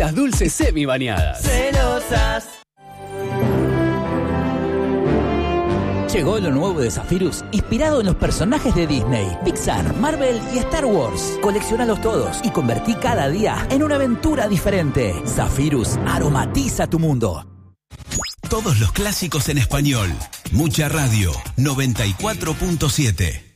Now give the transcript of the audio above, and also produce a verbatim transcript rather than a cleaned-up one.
Galletas dulces semi bañadas. Celosas. Llegó lo nuevo de Zephyrus, inspirado en los personajes de Disney, Pixar, Marvel y Star Wars. Coleccionalos todos y convertí cada día en una aventura diferente. Zephyrus aromatiza tu mundo. Todos los clásicos en español. Mucha Radio, noventa y cuatro punto siete.